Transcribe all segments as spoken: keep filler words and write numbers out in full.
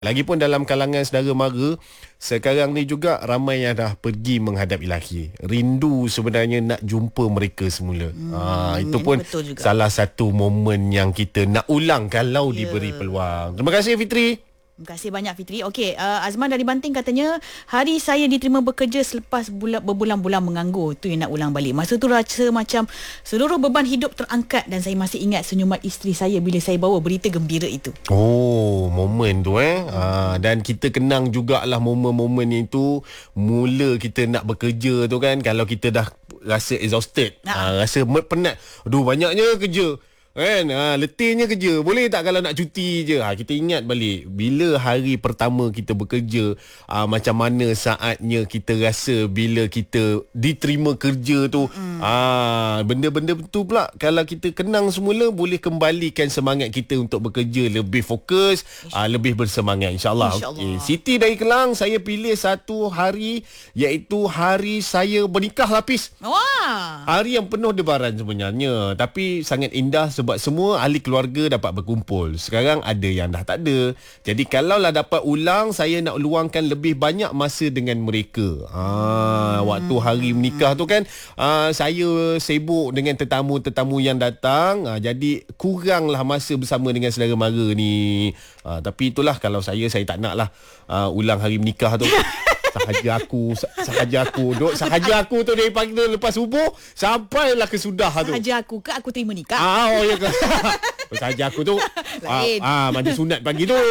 Lagipun dalam kalangan saudara mara, sekarang ni juga ramai yang dah pergi menghadap ilahi. Rindu sebenarnya nak jumpa mereka semula. Hmm, ha, itu pun salah satu momen yang kita nak ulang kalau yeah. diberi peluang. Terima kasih Fitri. Terima kasih banyak Fitri. Okey, uh, Azman dari Banting katanya, hari saya diterima bekerja selepas bulan, berbulan-bulan menganggur. Tu yang nak ulang balik. Masa tu rasa macam seluruh beban hidup terangkat dan saya masih ingat senyuman isteri saya bila saya bawa berita gembira itu. Oh, momen tu eh. Hmm. Uh, dan kita kenang jugalah momen-momen itu mula kita nak bekerja tu kan. Kalau kita dah rasa exhausted, nah. uh, rasa penat. Aduh, banyaknya kerja. Kan, ha, letihnya kerja. Boleh tak kalau nak cuti je? Ha, kita ingat balik bila hari pertama kita bekerja, ha, macam mana saatnya kita rasa bila kita diterima kerja tu. Mm. Ha, benda-benda tu pula kalau kita kenang semula, boleh kembalikan semangat kita untuk bekerja lebih fokus, ha, lebih bersemangat, insyaAllah. Insya okay. Siti dari Kelang, saya pilih satu hari, iaitu hari saya bernikah, Lapis. Wah. Hari yang penuh debaran sebenarnya, tapi sangat indah sebab semua ahli keluarga dapat berkumpul. Sekarang ada yang dah tak ada. Jadi kalaulah dapat ulang, saya nak luangkan lebih banyak masa dengan mereka. Ha, waktu hari menikah tu kan, ha, saya sibuk dengan tetamu-tetamu yang datang. Ha, jadi kuranglah masa bersama dengan saudara mara ni. Ha, tapi itulah, kalau saya, saya tak nak lah uh, ulang hari menikah tu. Sahaja aku Sahaja aku duk Sahaja aku tu dari pagi tu lepas subuh sampailah ke sudah tu. Sahaja aku ke aku terima nikah. Ah, oh ya ke. Sahaja aku tu Lain. Ah, ah mandi sunat pagi tu.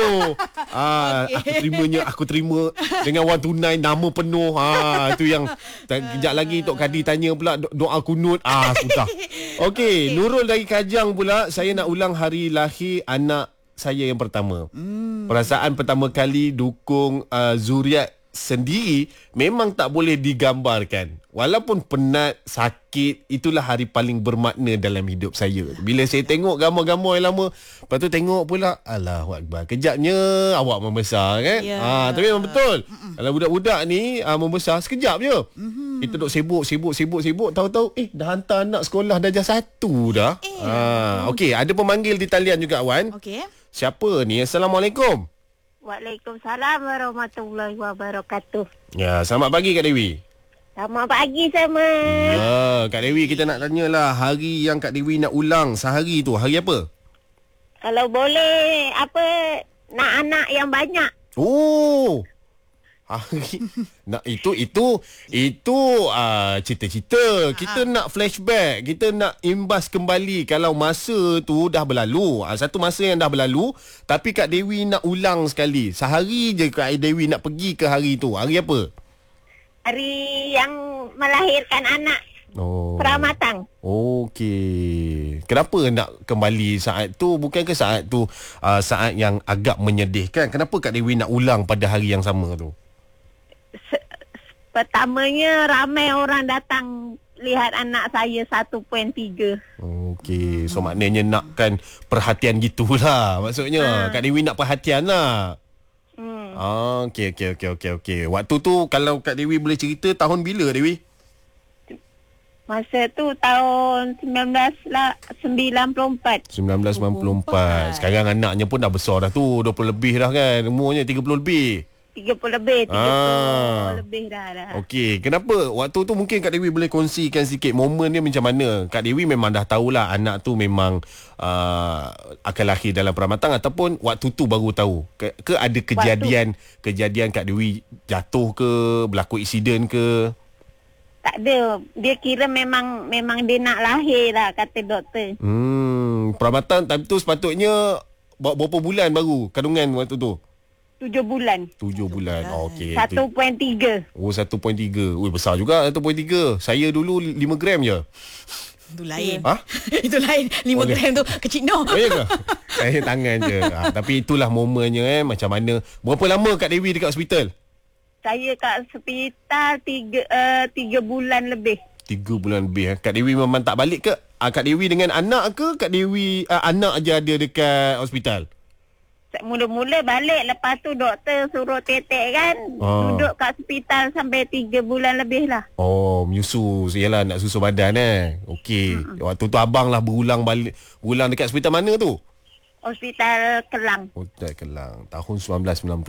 Ah, okay. Aku terimanya Aku terima dengan wang tunai, nama penuh. Ah, itu yang kejap lagi Tok Kadi tanya pula doa kunut. Ah, sudah. Okey, okay. Nurul dari Kajang pula, saya nak ulang hari lahir anak saya yang pertama. Hmm. Perasaan pertama kali dukung uh, zuriat sendiri memang tak boleh digambarkan. Walaupun penat, sakit, itulah hari paling bermakna dalam hidup saya. Bila saya tengok gambar-gambar yang lama, lepas tu tengok pula, Allahu Akbar, kejapnya awak membesar kan. Yeah. Ha, tapi memang betul. Mm-mm. Kalau budak-budak ni ha, membesar sekejap je. Mm-hmm. Kita duk sibuk, sibuk, sibuk, sibuk, tahu-tahu eh dah hantar anak sekolah darjah satu dah. Eh. Ha, okey, ada pemanggil di talian juga, Wan. Okey. Siapa ni? Assalamualaikum. Waalaikumsalam warahmatullahi wabarakatuh. Ya, selamat pagi Kak Dewi. Selamat pagi sama. Ya, Kak Dewi, kita nak tanyalah hari yang Kak Dewi nak ulang sehari tu, hari apa? Kalau boleh, apa, nak anak yang banyak. Oh. Hari nak itu itu itu uh, cita-cita. Kita nak flashback, kita nak imbas kembali kalau masa tu dah berlalu. Uh, satu masa yang dah berlalu, tapi Kak Dewi nak ulang sekali. Sehari je Kak Dewi nak pergi ke hari tu. Hari apa? Hari yang melahirkan anak. Oh. Peramatang. Okey. Kenapa nak kembali saat tu? Bukankah saat tu uh, saat yang agak menyedihkan? Kenapa Kak Dewi nak ulang pada hari yang sama tu? Pertamanya ramai orang datang lihat anak saya satu perpuluhan tiga. Okey, so maknanya nakkan perhatian gitulah. Maksudnya ha. Kak Dewi nak perhatian lah. Hmm. Ah, okey okey okey okey okey. Waktu tu kalau Kak Dewi boleh cerita, tahun bila Dewi? Masa tu tahun sembilan belas sembilan puluh empat. sembilan belas sembilan puluh empat. Sekarang anaknya pun dah besar dah tu, dua puluh lebih dah kan. Umurnya tiga puluh lebih. tiga puluh lebih, tiga puluh ah. lebih dah dah. Okey, kenapa waktu tu mungkin Kak Dewi boleh kongsikan sikit momen dia macam mana? Kak Dewi memang dah tahulah anak tu memang uh, akan lahir dalam peramatang, ataupun waktu tu baru tahu? Ke, ke ada kejadian waktu kejadian Kak Dewi jatuh ke, berlaku insiden ke? Tak ada. Dia kira memang memang dia nak lahir lah, kata doktor. Hmm, peramatang time tu sepatutnya berapa bulan baru kandungan waktu tu? Tujuh bulan. Tujuh bulan. Oh, okey. Satu perpuluhan tiga. Oh, satu perpuluhan tiga. Ui, besar juga satu perpuluhan tiga. Saya dulu lima gram je. Itu lain. Ha? Itu lain. Lima okay. gram tu kecil no. Oh, ya ke? Saya tangan je. Ha, tapi itulah momennya eh. Macam mana. Berapa lama Kak Dewi dekat hospital? Saya kat hospital tiga, uh, tiga bulan lebih. Tiga bulan lebih. Eh. Kak Dewi memang tak balik ke? Uh, Kak Dewi dengan anak ke? Kak Dewi uh, anak aja ada dekat hospital? Mula-mula balik, lepas tu doktor suruh tetek kan. Oh. Duduk kat hospital sampai tiga bulan lebih lah. Oh, menyusu. Yalah, nak susu badan eh. Okey. Hmm. Waktu tu abang lah berulang balik. Berulang dekat hospital mana tu? Hospital Kelang. Hotel Kelang tahun seribu sembilan ratus sembilan puluh.